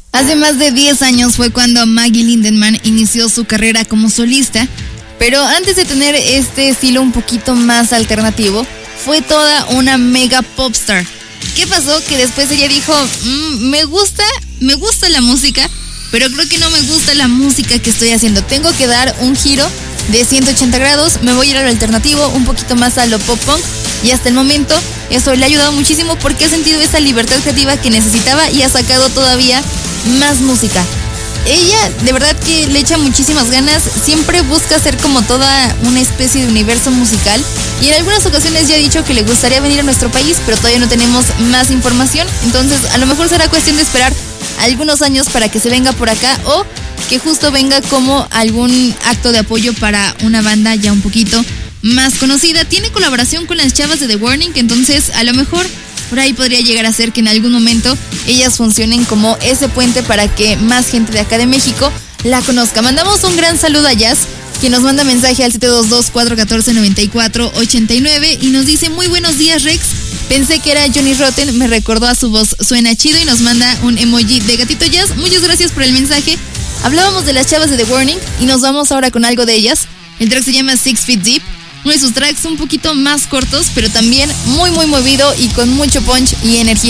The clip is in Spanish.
Hace más de 10 años fue cuando Maggie Lindemann inició su carrera como solista, pero antes de tener este estilo un poquito más alternativo, fue toda una mega popstar. ¿Qué pasó? Que después ella dijo, me gusta la música, pero creo que no me gusta la música que estoy haciendo. Tengo que dar un giro de 180 grados, me voy a ir a lo alternativo, un poquito más a lo pop punk, y hasta el momento eso le ha ayudado muchísimo porque ha sentido esa libertad creativa que necesitaba y ha sacado todavía más música. Ella de verdad que le echa muchísimas ganas, siempre busca hacer como toda una especie de universo musical, y en algunas ocasiones ya ha dicho que le gustaría venir a nuestro país, pero todavía no tenemos más información, entonces a lo mejor será cuestión de esperar algunos años para que se venga por acá, o que justo venga como algún acto de apoyo para una banda ya un poquito más conocida. Tiene colaboración con las chavas de The Warning, entonces a lo mejor por ahí podría llegar a ser que en algún momento ellas funcionen como ese puente para que más gente de acá de México la conozca. Mandamos un gran saludo a Jazz, quien nos manda mensaje al 722-414-9489 y nos dice: muy buenos días, Rex. Pensé que era Johnny Rotten, me recordó a su voz, suena chido, y nos manda un emoji de gatito Jazz. Muchas gracias por el mensaje. Hablábamos de las chavas de The Warning y nos vamos ahora con algo de ellas. El track se llama 6 Feet Deep, uno de sus tracks un poquito más cortos, pero también muy muy movido y con mucho punch y energía.